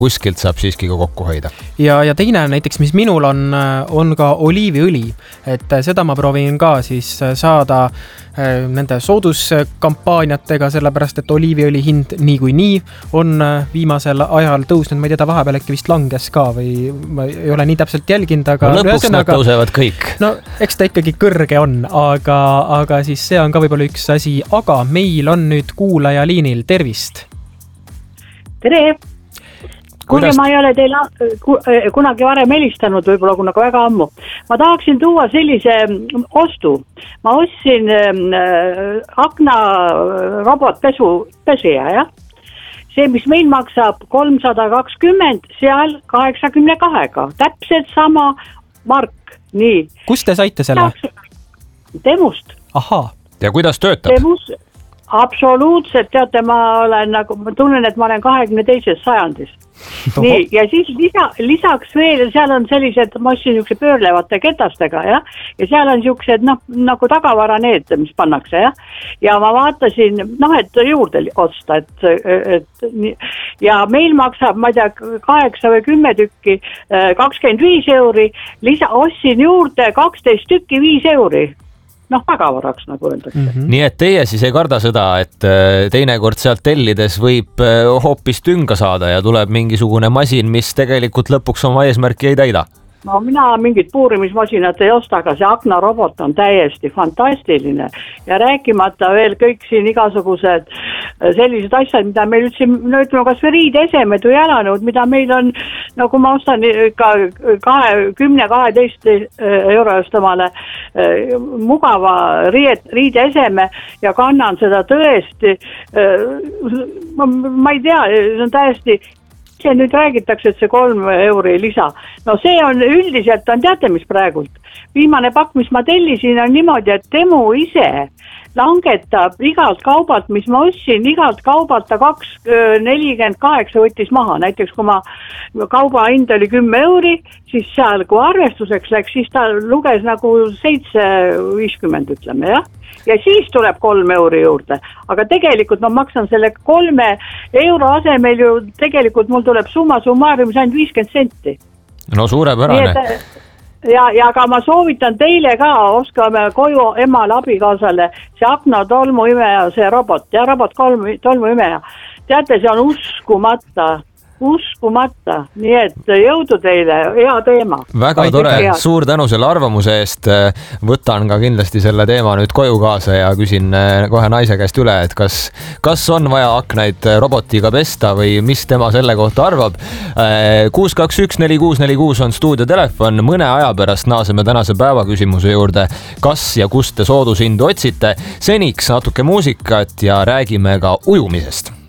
kuskilt saab siiski ka kokku hoida. Ja teine näiteks, mis minul on ka oliiviõli, et seda ma proovin ka siis saada nende sooduskampaaniatega, sellepärast, et oliiviõli hind nii on viimasel ajal tõusnud, ma ei tea, ta vahepeal äkki vist langes ka või ma ei ole nii täpselt jälginud, aga lõpuks nad tõusevad kõik. No eks ta ikkagi kõrge on, aga siis see on ka võib-olla üks asi, aga meil on nüüd kuulaja liinil, tervist! Tere! Kuulge, ma ei ole teile kunagi varem helistanud, võib-olla kunagi väga ammu. Ma tahaksin tuua sellise ostu. Ma ostsin akna robotpesija, jah? See, mis meil maksab 320, seal 82. Täpselt sama mark. Nii. Kust te saite selle? Temust. Ahaa. Ja kuidas töötab? Temust. Absoluutselt, teate, ma tunnen, et ma olen 22. sajandis. Nii, ja siis lisaks veel, seal on sellised, ma ostsin niisuguse pöörlevate ketastega, jah, ja seal on niisugused, nagu tagavara need, mis pannakse, jah, ja ma vaatasin, et juurde osta, et ja meil maksab, ma ei tea, 8 või 10 tükki, 25 euri, ostsin juurde 12 tükki 5 euri. Tagavaraks, nagu öeldakse. Nii et teie siis ei karda seda, et teinekord sealt tellides võib hoopis tünga saada ja tuleb mingisugune masin, mis tegelikult lõpuks oma eesmärki ei täida? No mina mingit puurimismasinat ei osta, aga see aknarobot on täiesti fantastiline ja rääkimata veel kõik siin igasugused sellised asjad, mida meil ütleme kas või riideesemed või jalanõud, mida meil on, kui ma ostan ka 10-12 euro eest omale mugava riideeseme ja kannan seda tõesti, ma ei tea, see on täiesti ja nüüd räägitakse, et see 3 euri lisa. No see on üldiselt, teate mis praegult? Viimane pakk, mis ma tellisin, on niimoodi, et Temu ise langetab igalt kaubalt, mis ma ostsin, igalt kaubalt ta 2,48 võttis maha. Näiteks kui kauba hind oli 10 euri, siis seal kui arvestuseks läks, siis ta luges nagu 7,50 ütleme, jah? Ja siis tuleb 3 euri juurde, aga tegelikult ma maksan selle 3 euro asemel ju tegelikult mul tuleb summa summarum ainult 50 senti. No suurepärane. Ja aga ma soovitan teile ka, oskame koju emale abikaasale see akna tolmuimeja, see robot tolmuimeja. Teate, see on uskumata, nii et jõudu teile, hea teema. Väga tore, suur tänu selle arvamuse eest, võtan ka kindlasti selle teema nüüd koju kaasa ja küsin kohe naise käest üle, et kas on vaja aknaid robotiga pesta või mis tema selle kohta arvab. 621-4646 on stuudiotelefon, mõne aja pärast naaseme tänase päeva küsimuse juurde, kas ja kust te soodushindu otsite, seniks natuke muusikat ja räägime ka ujumisest.